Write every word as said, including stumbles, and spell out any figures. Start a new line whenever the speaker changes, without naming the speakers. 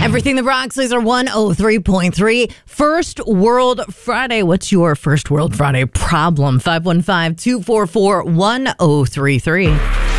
Everything the Rocks are one oh three point three. First World Friday. What's your First World Friday problem? five one five, two four four, one oh three three.